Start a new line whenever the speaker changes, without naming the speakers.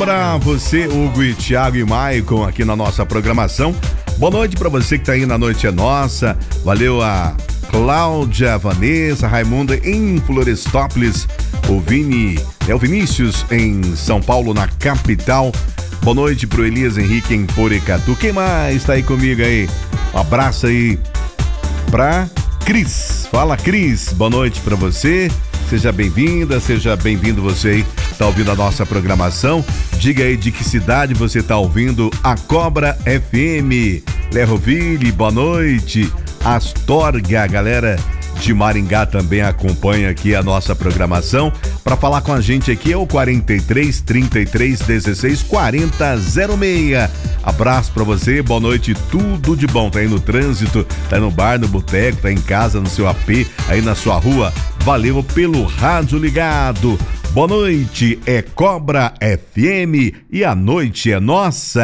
Pra você, Hugo e Thiago e Maicon aqui na nossa programação. Boa noite pra você que tá aí na Noite é Nossa. Valeu a Cláudia, Vanessa, Raimunda em Florestópolis, o Vinícius em São Paulo, na capital. Boa noite pro Elias Henrique em Porecatu. Quem mais tá aí comigo aí? Um abraço aí pra Cris. Fala, Cris. Boa noite pra você. Seja bem-vinda, seja bem-vindo você aí, tá ouvindo a nossa programação. Diga aí de que cidade você tá ouvindo a Cobra FM. Lerroville, boa noite. Astorga, a galera de Maringá também acompanha aqui a nossa programação. Para falar com a gente aqui é o 43 33 16 40 06. Abraço pra você, boa noite, tudo de bom. Tá aí no trânsito, tá aí no bar, no boteco, tá em casa, no seu AP, aí na sua rua. Valeu pelo rádio ligado. Boa noite, é Cobra FM e a noite é nossa.